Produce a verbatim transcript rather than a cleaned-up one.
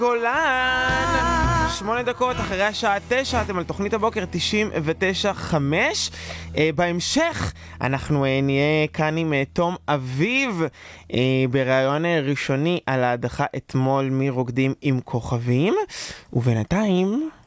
גולן, שמונה דקות אחרי השעה תשע, אתם על תוכנית הבוקר תשעים ותשע חמש. אה, בהמשך אנחנו אה, נהיה כאן עם אה, תום אביב אה, בראיון אה, ראשוני על ההדחה אתמול מרוקדים עם כוכבים, ובינתיים